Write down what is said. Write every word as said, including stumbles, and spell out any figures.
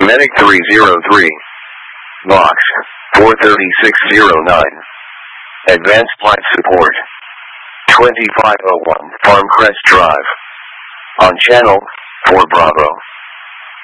Medic three zero three. Box four three six zero nine. Advanced Flight Support. twenty-five oh one Farmcrest Drive. On channel four Bravo.